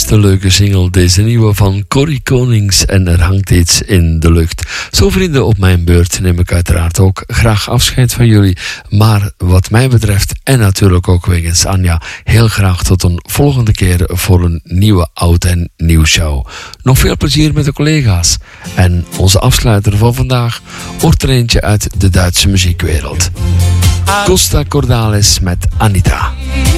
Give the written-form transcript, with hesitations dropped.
blijft een leuke single, deze nieuwe van Corrie Konings, en er hangt iets in de lucht. Zo vrienden, op mijn beurt neem ik uiteraard ook graag afscheid van jullie. Maar wat mij betreft, en natuurlijk ook wegens Anja, heel graag tot een volgende keer voor een nieuwe Oud en Nieuw show. Nog veel plezier met de collega's. En onze afsluiter van vandaag wordt er eentje uit de Duitse muziekwereld. Costa Cordalis met Anita.